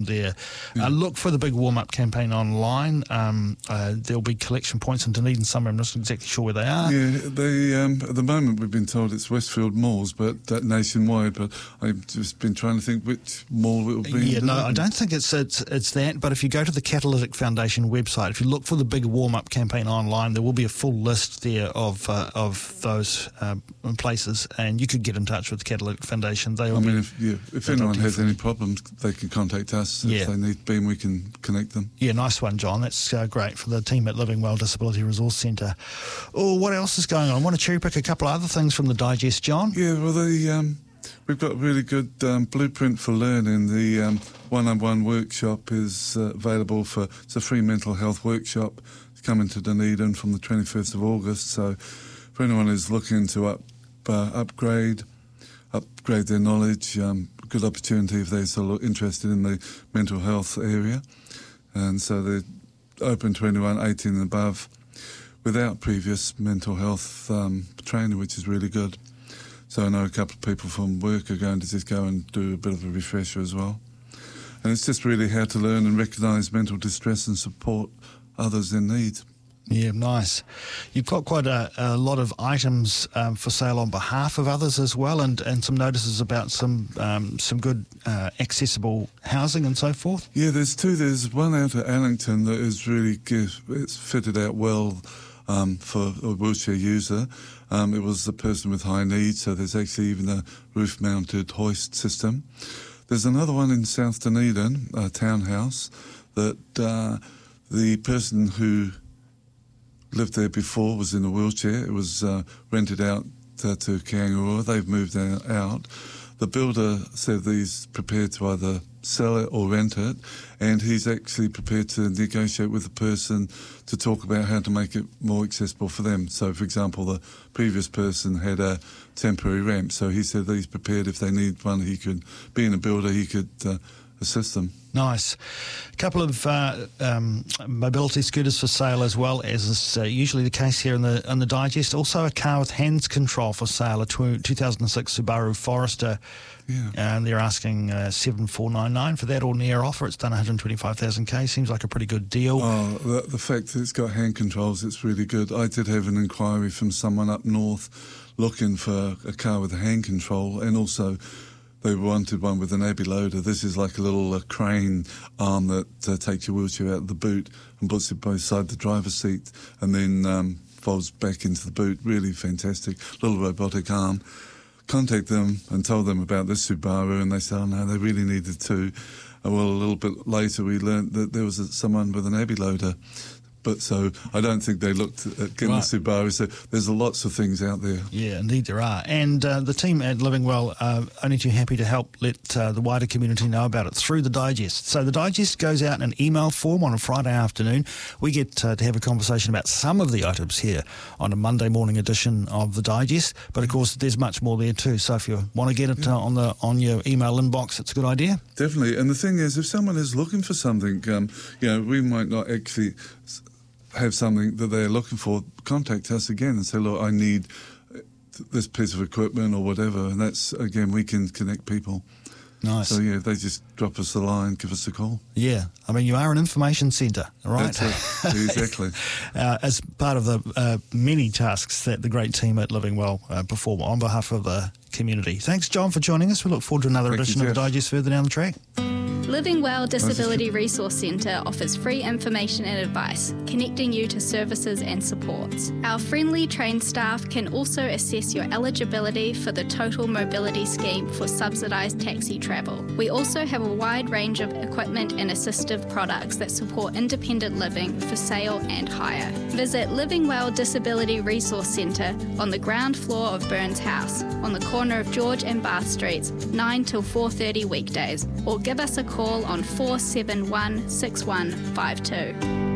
there. Look for the big warm-up campaign online. There'll be collection points in Dunedin somewhere. I'm not exactly sure where they are. Yeah, they, at the moment we've been told it's Westfield Malls, but nationwide. But I've just been trying to think which mall it will be. Yeah, no, I don't think it's that. But if you go to the Catalytic Foundation website, if you look for the big warm-up campaign online, there will be a full list there of those places, and you could get in touch with the Catalytic Foundation. If anyone has any problems, they can contact us if they need be, and we can connect them. Yeah, nice one, John. That's great for the team at Living Well Disability Resource Centre. Oh, what else is going on? I want to cherry pick a couple of other things from the digest, John. Yeah, well, we've got a really good blueprint for learning. The one-on-one workshop is available it's a free mental health workshop. It's coming to Dunedin from the 21st of August. So for anyone who's looking to upgrade their knowledge, good opportunity if they're sort of interested in the mental health area. And so they're open to anyone 18 and above without previous mental health training, which is really good. So I know a couple of people from work are going to just go and do a bit of a refresher as well. And it's just really how to learn and recognise mental distress and support others in need. Yeah, nice. You've got quite a lot of items for sale on behalf of others as well, and some notices about some good accessible housing and so forth. Yeah, there's two. There's one out at Allington that is really it's fitted out well for a wheelchair user. It was a person with high needs, so there's actually even a roof-mounted hoist system. There's another one in South Dunedin, a townhouse, that the person who lived there before was in a wheelchair. It was rented out to Kangaroo. They've moved out. The builder said he's prepared to either sell it or rent it, and he's actually prepared to negotiate with the person to talk about how to make it more accessible for them. So, for example, the previous person had a temporary ramp, so he said that he's prepared if they need one, he could, being a builder, he could assist them. Nice. A couple of mobility scooters for sale as well, as is usually the case here in the digest. Also a car with hands control for sale, a 2006 Subaru Forester. Yeah. And they're asking $7,499 for that, or near offer. It's done 125,000 k. Seems like a pretty good deal. Oh, the fact that it's got hand controls, it's really good. I did have an inquiry from someone up north looking for a car with a hand control, and also they wanted one with an Abbey loader. This is like a little crane arm that takes your wheelchair out of the boot and puts it both side the driver's seat, and then folds back into the boot. Really fantastic. Little robotic arm. Contact them and told them about this Subaru, and they said, oh no, they really needed two. Well, a little bit later we learnt that there was someone with an Abbey loader. But so I don't think they looked at getting a Subaru. So there's lots of things out there. Yeah, indeed there are. And the team at Living Well are only too happy to help let the wider community know about it through the digest. So the digest goes out in an email form on a Friday afternoon. We get to have a conversation about some of the items here on a Monday morning edition of the digest. But of course, there's much more there too. So if you want to get it on your email inbox, it's a good idea. Definitely. And the thing is, if someone is looking for something, we might not actually have something that they're looking for, contact us again and say, look, I need this piece of equipment or whatever, and that's, again, we can connect people. Nice. So, yeah, they just drop us a line, give us a call. Yeah. I mean, you are an information centre, right? That's it. Exactly. As part of the many tasks that the great team at Living Well perform on behalf of the community. Thanks, John, for joining us. We look forward to another edition of the Digest further down the track. Living Well Disability Resource Centre offers free information and advice, connecting you to services and supports. Our friendly trained staff can also assess your eligibility for the Total Mobility Scheme for subsidised taxi travel. We also have a wide range of equipment and assistive products that support independent living for sale and hire. Visit Living Well Disability Resource Centre on the ground floor of Burns House, on the corner of George and Bath Streets, 9 till 4:30 weekdays, or give us a call on 471 6152.